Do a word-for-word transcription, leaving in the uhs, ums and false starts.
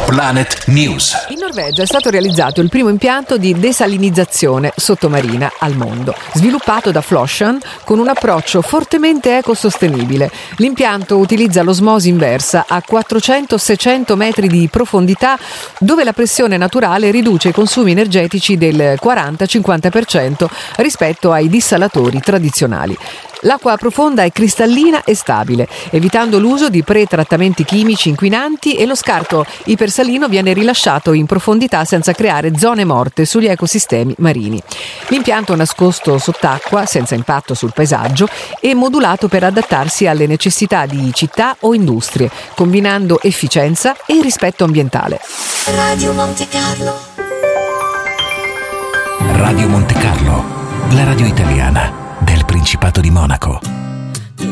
Planet News. In Norvegia è stato realizzato il primo impianto di desalinizzazione sottomarina al mondo, sviluppato da Florsheim con un approccio fortemente ecosostenibile. L'impianto utilizza l'osmosi inversa a quattrocento seicento metri di profondità, dove la pressione naturale riduce i consumi energetici del quaranta cinquanta per cento rispetto ai dissalatori tradizionali. L'acqua profonda è cristallina e stabile, evitando l'uso di pretrattamenti chimici inquinanti, e lo scarto ipersalino viene rilasciato in profondità senza creare zone morte sugli ecosistemi marini. L'impianto è nascosto sott'acqua, senza impatto sul paesaggio, e modulato per adattarsi alle necessità di città o industrie, combinando efficienza e rispetto ambientale. Radio Monte Carlo. Radio Monte Carlo, la radio italiana del Principato di Monaco.